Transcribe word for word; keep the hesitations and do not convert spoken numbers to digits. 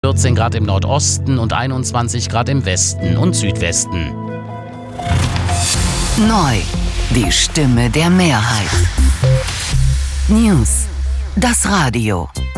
vierzehn Grad im Nordosten und einundzwanzig Grad im Westen und Südwesten. Neu, die Stimme der Mehrheit. News, das Radio.